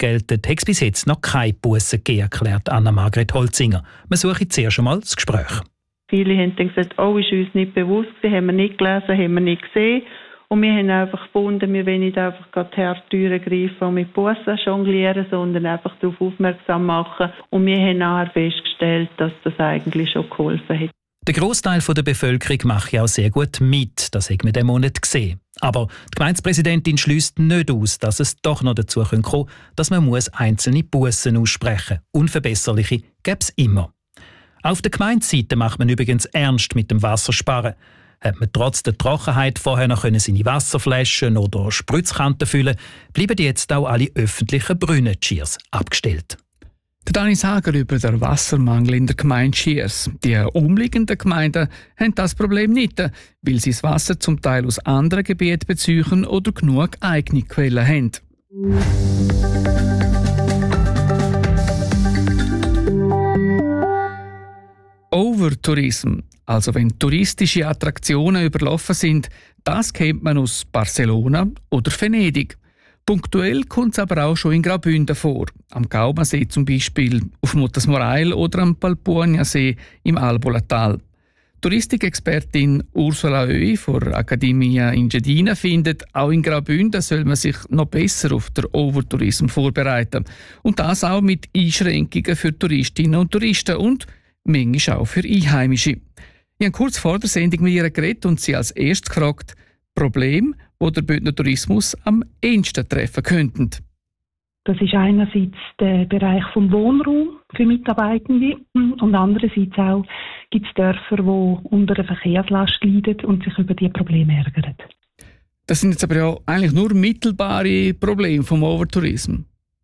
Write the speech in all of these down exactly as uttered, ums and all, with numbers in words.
gelten, hat es bis jetzt noch keine Bussen gegeben, erklärt Anna-Margret Holzinger. Man suche zuerst einmal das Gespräch. Viele haben dann gesagt, oh, ist uns nicht bewusst, haben wir nicht gelesen, haben wir nicht gesehen. Und wir haben einfach gefunden, wir wollen nicht einfach gerade die Herdtüren greifen und mit Bussen jonglieren, sondern einfach darauf aufmerksam machen. Und wir haben nachher festgestellt, dass das eigentlich schon geholfen hat. Der Grossteil der Bevölkerung macht ja auch sehr gut mit, das haben wir diesen Monat gesehen. Aber die Gemeindepräsidentin schliesst nicht aus, dass es doch noch dazu kommen kann, dass man muss einzelne Bussen aussprechen muss. Unverbesserliche gäbe es immer. Auf der Gemeindeseite macht man übrigens ernst mit dem Wassersparen. Hat man trotz der Trockenheit vorher noch seine Wasserflaschen oder Spritzkanten füllen, bleiben jetzt auch alle öffentlichen Brunnen-Cheers abgestellt. Der Dani Sager über den Wassermangel in der Gemeinde Schiers. Die umliegenden Gemeinden haben das Problem nicht, weil sie das Wasser zum Teil aus anderen Gebieten beziehen oder genug eigene Quellen haben. Overtourism, also wenn touristische Attraktionen überlaufen sind, das kennt man aus Barcelona oder Venedig. Punktuell kommt es aber auch schon in Graubünden vor. Am Gaumasee zum Beispiel, auf Mottersmorail oder am Palpuania-See im Albolatal. Touristikexpertin Ursula Oey von Academia Ingedina findet, auch in Graubünden soll man sich noch besser auf den Overtourism vorbereiten. Und das auch mit Einschränkungen für Touristinnen und Touristen und manchmal auch für Einheimische. Ich habe kurz vor der Sendung mit ihr geredet und sie als erstes gefragt, Problem, wo der Bündner Tourismus am ehesten treffen könnten. Das ist einerseits der Bereich vom Wohnraum für Mitarbeitende und andererseits auch gibt es Dörfer, die unter der Verkehrslast leiden und sich über diese Probleme ärgern. Das sind jetzt aber ja eigentlich nur mittelbare Probleme vom Overtourism.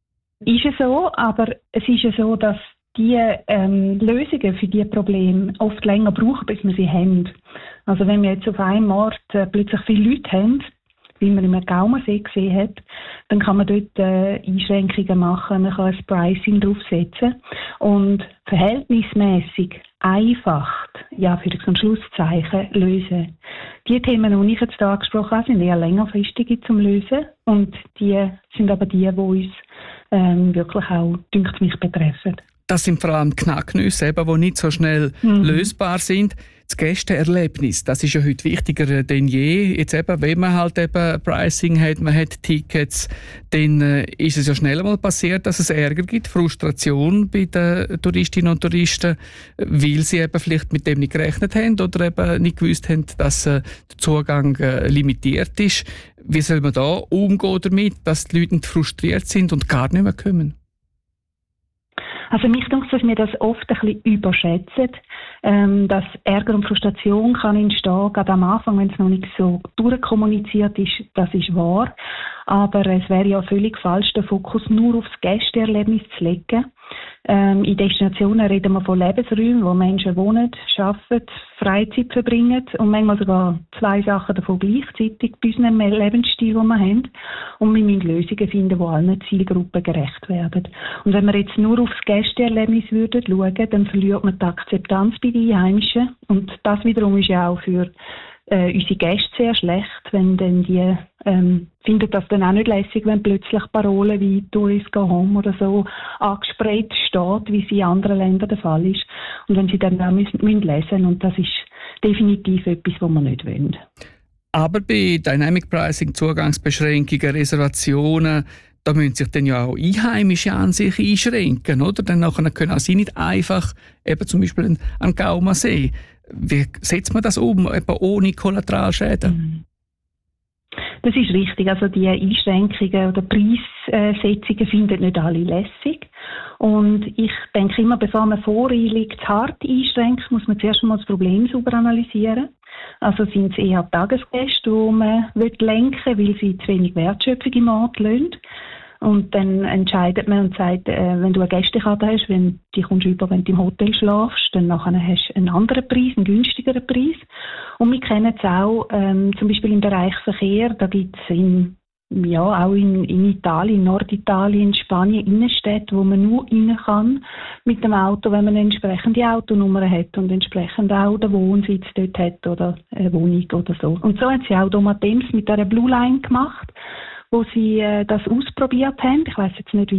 Ist es so, aber es ist ja so, dass die ähm, Lösungen für diese Probleme oft länger brauchen, bis wir sie haben. Also wenn wir jetzt auf einem Ort äh, plötzlich viele Leute haben, wie man im Gaumasee gesehen hat, dann kann man dort äh, Einschränkungen machen, man kann ein Pricing draufsetzen und verhältnismäßig einfach, ja, für so ein Schlusszeichen, lösen. Die Themen, die ich jetzt angesprochen habe, sind eher längerfristige zum Lösen und die sind aber die, die uns ähm, wirklich auch, dünkt mich, betreffen. Das sind vor allem Knacknüsse, die nicht so schnell mhm. lösbar sind. Das Gästeerlebnis, das ist ja heute wichtiger denn je. Jetzt eben, wenn man halt eben Pricing hat, man hat Tickets, dann äh, ist es ja schnell mal passiert, dass es Ärger gibt, Frustration bei den Touristinnen und Touristen, weil sie eben vielleicht mit dem nicht gerechnet haben oder eben nicht gewusst haben, dass äh, der Zugang äh, limitiert ist. Wie soll man da umgehen damit, dass die Leute nicht frustriert sind und gar nicht mehr kommen? Also mich denkt, dass wir das oft ein bisschen überschätzen, ähm, dass Ärger und Frustration kann entstehen, gerade am Anfang, wenn es noch nicht so durchkommuniziert ist, das ist wahr. Aber es wäre ja völlig falsch, den Fokus nur aufs Gästeerlebnis zu legen. Ähm, in Destinationen reden wir von Lebensräumen, wo Menschen wohnen, arbeiten, Freizeit verbringen und manchmal sogar zwei Sachen davon gleichzeitig bei unserem Lebensstil, den wir haben. Und wir müssen Lösungen finden, die allen Zielgruppen gerecht werden. Und wenn wir jetzt nur aufs Gästeerlebnis würden schauen, dann verliert man die Akzeptanz bei den Einheimischen. Und das wiederum ist ja auch für äh, unsere Gäste sehr schlecht, wenn dann die ähm, finden das dann auch nicht lässig, wenn plötzlich Parolen wie «Tourist go home» oder so angesprayt steht, wie es in anderen Ländern der Fall ist. Und wenn sie dann auch müssen, müssen lesen, und das ist definitiv etwas, was wir nicht wollen. Aber bei Dynamic Pricing, Zugangsbeschränkungen, Reservationen, da müssen sich dann ja auch Einheimische an sich einschränken, oder? Dann nachher können auch sie nicht einfach, eben zum Beispiel an Gaumasee. Wie setzt man das um, eben ohne Kollateralschäden? Das ist richtig. Also die Einschränkungen oder Preissetzungen finden nicht alle lässig. Und ich denke immer, bevor man voreilig zu hart einschränkt, muss man zuerst mal das Problem sauber analysieren. Also sind es eher Tagesgäste, die man lenken will, weil sie zu wenig Wertschöpfung im Ort lassen. Und dann entscheidet man und sagt, äh, wenn du eine Gästekarte hast, wenn die kommst du über, wenn du im Hotel schlafst, dann nachher hast du einen anderen Preis, einen günstigeren Preis. Und wir kennen es auch, ähm, zum Beispiel im Bereich Verkehr, da gibt es in, ja, auch in, in Italien, Norditalien, Spanien, Innenstädte, wo man nur rein kann mit dem Auto, wenn man eine entsprechende Autonummer hat und entsprechend auch den Wohnsitz dort hat oder eine Wohnung oder so. Und so hat sie auch Domatems mit einer Blue Line gemacht, wo sie äh, das ausprobiert haben. Ich weiss jetzt nicht, wie